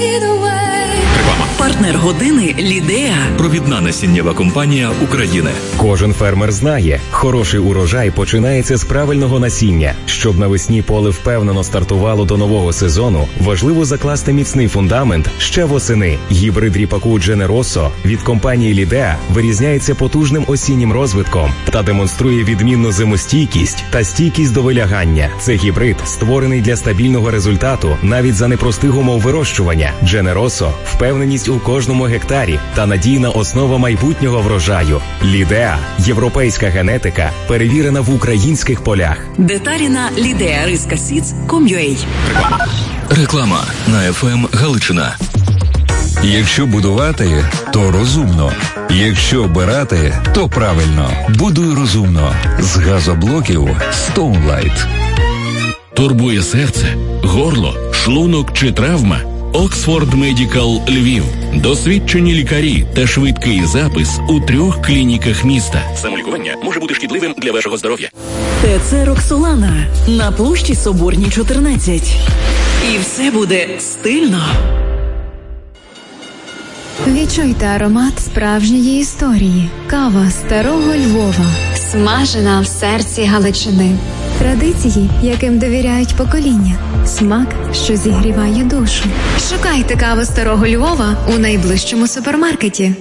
Партнер години «Лідеа». Провідна насіннєва компанія України. Кожен фермер знає, хороший урожай починається з правильного насіння. Щоб навесні поле впевнено стартувало до нового сезону, важливо закласти міцний фундамент ще восени. Гібрид ріпаку Generoso від компанії «Лідеа» вирізняється потужним осіннім розвитком та демонструє відмінну зимостійкість та стійкість до вилягання. Це гібрид, створений для стабільного результату навіть за непростих умов вирощування. Generoso – впевненість у кожному гектарі та надійна основа майбутнього врожаю. «Лідеа» – європейська генетика, перевірена в українських полях. Деталі на lideariskaseeds.com.ua. Реклама на FM Галичина. Якщо будувати, то розумно. Якщо обирати, то правильно. Будуй розумно. З газоблоків Stoneline. Турбує серце, горло, шлунок чи травма? Оксфорд Медикал Львів. Досвідчені лікарі та швидкий запис у 3 клініках міста. Самолікування може бути шкідливим для вашого здоров'я. ТЦ «Роксолана» на площі Соборній, 14. І все буде стильно. Відчуйте аромат справжньої історії. Кава старого Львова. Смажена в серці Галичини. Традиції, яким довіряють покоління. Смак, що зігріває душу. Шукайте каву старого Львова у найближчому супермаркеті.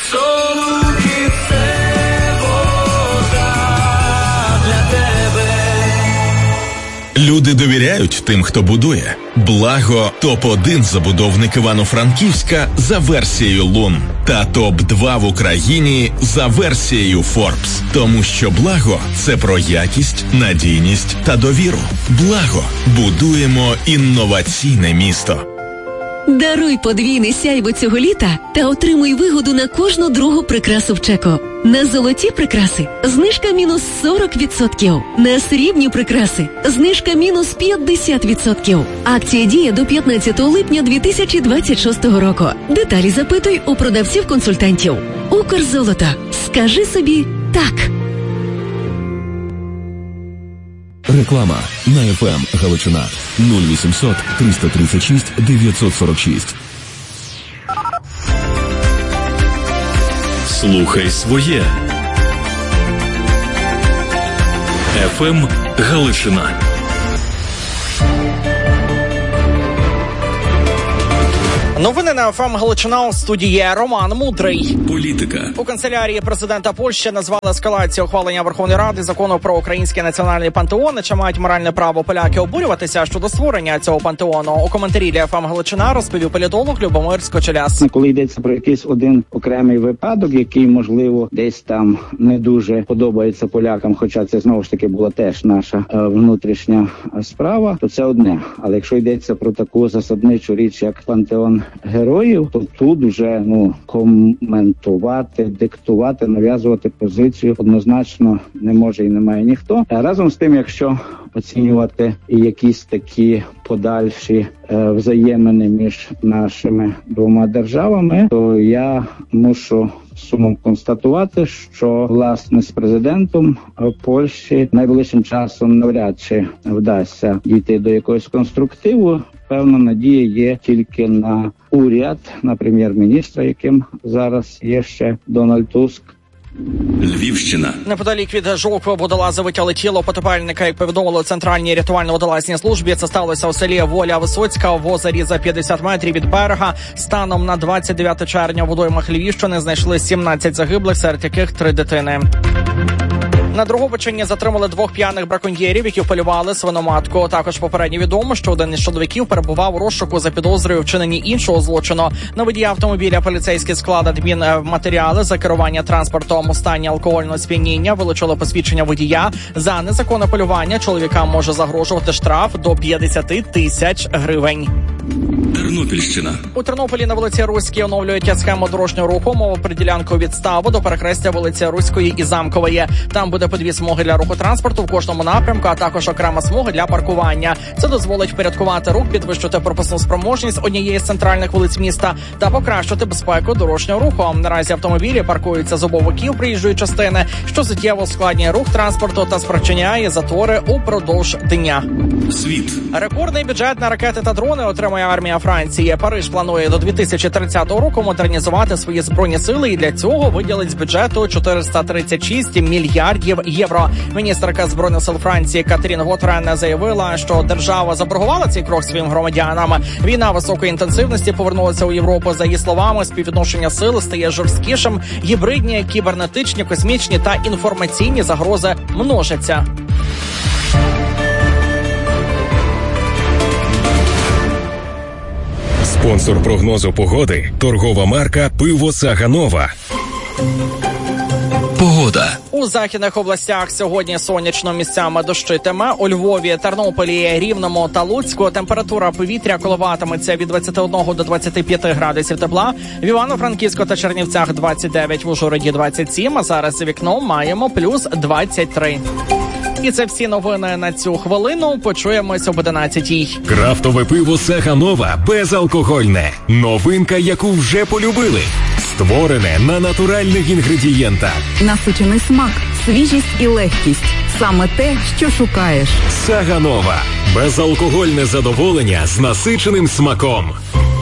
Люди довіряють тим, хто будує. Благо топ-1 забудовник Івано-Франківська за версією Лун та топ-2 в Україні за версією Forbes. Тому що Благо – це про якість, надійність та довіру. Благо. Будуємо інноваційне місто. Даруй подвійне сяйво цього літа та отримуй вигоду на кожну другу прикрасу в чеку. На золоті прикраси знижка мінус 40%. На срібні прикраси знижка мінус 50%. Акція діє до 15 липня 2026 року. Деталі запитуй у продавців-консультантів. Укрзолото. Скажи собі «так». Реклама на FM Галичина 0800 336 946. Слухай своє. FM Галичина. Новини на ФМ Галичина, у студії Роман Мудрий. Політика. У канцелярії президента Польщі назвали ескалацію ухвалення Верховної Ради закону про український національний пантеон. Чи мають моральне право поляки обурюватися щодо створення цього пантеону? У коментарі для ФМ Галичина розповів політолог Любомир Скочеляс. Коли йдеться про якийсь один окремий випадок, який, можливо, десь там не дуже подобається полякам, хоча це, знову ж таки, була теж наша внутрішня справа, то це одне. Але якщо йдеться про таку засадничу річ, як пантеон героїв, то тут вже коментувати, диктувати, нав'язувати позицію однозначно не може і не має ніхто. Разом з тим, якщо оцінювати і якісь такі подальші взаємини між нашими двома державами, то я мушу сумом констатувати, що, власне, з президентом Польщі найближчим часом навряд чи вдасться дійти до якогось конструктиву. Певна надія є тільки на уряд, на прем'єр-міністра, яким зараз є ще Дональд Туск. Львівщина. Неподалік від Жовкви водолази витягли тіло потопельника, як повідомили у Центральній рятувально-водолазній службі. Це сталося у селі Воля Висоцька в озері за 50 метрів від берега. Станом на 29 червня в водоймах Львівщини знайшли 17 загиблих, серед яких 3 дитини. На Дрогобичині затримали 2 п'яних браконьєрів, які полювали свиноматку. Також попередньо відомо, що один із чоловіків перебував у розшуку за підозрою вчиненні іншого злочину. На водія автомобіля поліцейські склали адмінматеріали за керування транспортом у стані алкогольного сп'яніння, вилучили посвідчення водія. За незаконне полювання чоловікам може загрожувати штраф до 50 тисяч гривень. Тернопільщина. У Тернополі на вулиці Руській оновлюють схему дорожнього руху. Мова про ділянку від Ставу до перехрестя вулиці Руської і Замкової. Там буде по 2 смуги для руху транспорту в кожному напрямку, а також окрема смуга для паркування. Це дозволить впорядкувати рух, підвищити пропускну спроможність однієї з центральних вулиць міста та покращити безпеку дорожнього руху. Наразі автомобілі паркуються з обох боків проїжджої частини, що суттєво ускладнює рух транспорту та спричиняє затори упродовж дня. Світ. Рекордний бюджет на ракети та дрони отримує армія Франції. Франції. Париж планує до 2030 року модернізувати свої збройні сили і для цього виділить з бюджету 436 мільярдів євро. Міністерка збройних сил Франції Катерін Вотрен заявила, що держава заборгувала цей крок своїм громадянам. Війна високої інтенсивності повернулася у Європу. За її словами, співвідношення сил стає жорсткішим, гібридні, кібернетичні, космічні та інформаційні загрози множаться. Спонсор прогнозу погоди – торгова марка «Пиво Саганова». Погода. У західних областях сьогодні сонячно, місцями дощитиме. У Львові, Тернополі, Рівному та Луцьку температура повітря коливатиметься від 21 до 25 градусів тепла. В Івано-Франківську та Чернівцях 29, в Ужгороді 27, а зараз за вікном маємо плюс 23. І це всі новини на цю хвилину. Почуємось об 11-й. Крафтове пиво Саганова безалкогольне. Новинка, яку вже полюбили. Створене на натуральних інгредієнтах. Насичений смак, свіжість і легкість. Саме те, що шукаєш. Саганова. Безалкогольне задоволення з насиченим смаком.